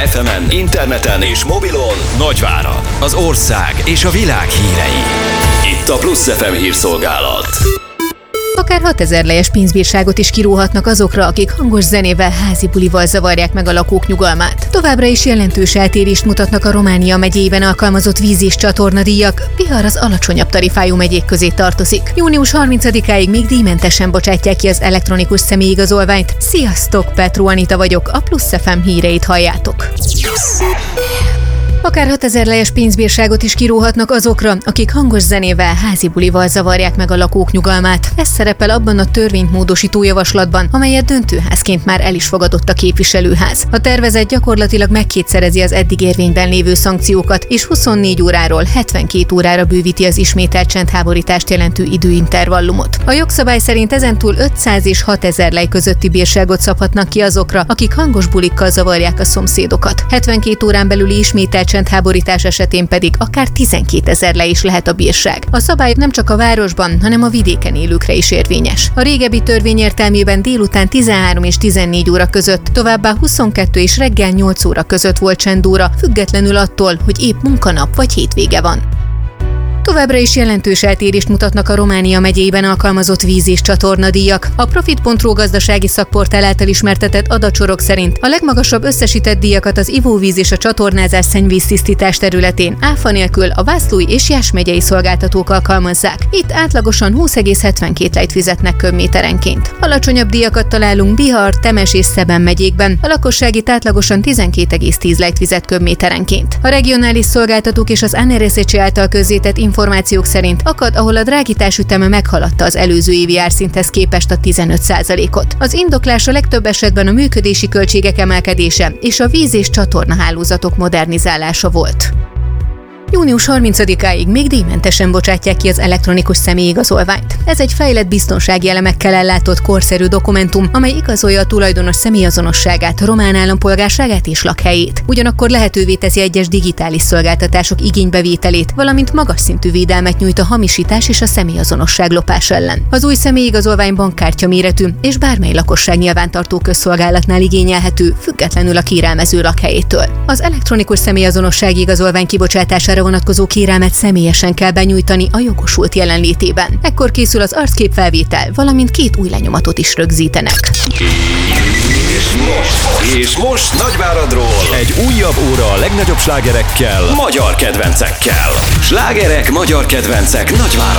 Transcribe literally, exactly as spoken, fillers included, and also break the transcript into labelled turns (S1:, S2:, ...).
S1: ef emen, interneten és mobilon Nagyvárad, az ország és a világ hírei. Itt a Plusz ef em hírszolgálat.
S2: Akár hatezer lejes pénzbírságot is kiróhatnak azokra, akik hangos zenével, házi bulival zavarják meg a lakók nyugalmát. Továbbra is jelentős eltérést mutatnak a Románia megyében alkalmazott víz- és csatornadíjak. Bihar az alacsonyabb tarifájú megyék közé tartozik. június harmincadikáig még díjmentesen bocsátják ki az elektronikus személyigazolványt. Sziasztok, Petru Anita vagyok, a Plusz ef em híreit halljátok. Akár hatezer lejes pénzbírságot is kiróhatnak azokra, akik hangos zenével, házi bulival zavarják meg a lakók nyugalmát. Ez szerepel abban a törvényt módosító javaslatban, amelyet döntőházként már el is fogadott a képviselőház. A tervezet gyakorlatilag megkétszerezi az eddig érvényben lévő szankciókat, és huszonnégy óráról hetvenkét órára bővíti az ismételt csendháborítást jelentő időintervallumot. A jogszabály szerint ezentúl ötszáz és hatezer lej közötti bírságot szabhatnak ki azokra, akik hangos bulikkal zavarják a szomszédokat. hetvenkét órán belüli ismételt csendháborítás esetén pedig akár tizenkétezer lej is lehet a bírság. A szabály nem csak a városban, hanem a vidéken élőkre is érvényes. A régebbi törvény értelmében délután tizenhárom és tizennégy óra között, továbbá huszonkettő és reggel nyolc óra között volt csendóra, függetlenül attól, hogy épp munkanap vagy hétvége van. Továbbra is jelentős eltérést mutatnak a Románia megyében alkalmazott víz- és csatornadíjak. A Profit pont ru gazdasági szakportál által ismertetett adatsorok szerint a legmagasabb összesített díjakat az ivóvíz és a csatornázás szennyvíztisztítás területén áfa nélkül a Vászlói és Jász megyei szolgáltatók alkalmazzák. Itt átlagosan húsz egész hetvenkét lejt fizetnek köbméterenként. Alacsonyabb díjakat találunk Bihar, Temes és Szeben megyékben. A lakosság itt átlagosan tizenkét egész tíz lejt fizet köbméterenként. A regionális szolgáltatók és az á en er es zé által közzétett információk szerint akad, ahol a drágítás üteme meghaladta az előző évi árszinthez képest a tizenöt százalékot. Az indoklás a legtöbb esetben a működési költségek emelkedése és a víz- és csatornahálózatok modernizálása volt. június harmincadikáig még díjmentesen bocsátják ki az elektronikus személyigazolványt. Ez egy fejlett biztonsági elemekkel ellátott korszerű dokumentum, amely igazolja a tulajdonos személyazonosságát, román állampolgárságát és lakhelyét. Ugyanakkor lehetővé teszi egyes digitális szolgáltatások igénybevételét, valamint magas szintű védelmet nyújt a hamisítás és a személyazonosság lopás ellen. Az új személyigazolvány bankkártya méretű és bármely lakosság nyilvántartó közszolgálatnál igényelhető, függetlenül a kérelmező lakhelyétől. Az elektronikus személyazonossági igazolvány kibocsátására vonatkozó kérelmet személyesen kell benyújtani a jogosult jelenlétében. Ekkor készül az arcképfelvétel, valamint két új lenyomatot is rögzítenek.
S1: És most, és most Nagyváradról egy újabb óra a legnagyobb slágerekkel, magyar kedvencekkel. Slágerek, magyar kedvencek Nagyváradról.